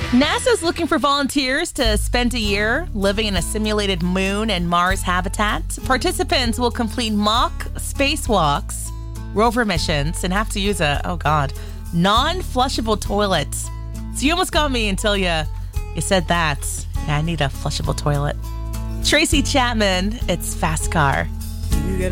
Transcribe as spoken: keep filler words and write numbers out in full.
NASA's looking for volunteers to spend a year living in a simulated moon and Mars habitat. Participants will complete mock spacewalks, rover missions, and have to use a, oh God, non-flushable toilet. So you almost got me until you, you said that. Yeah, I need a flushable toilet. Tracy Chapman, it's Fast Car.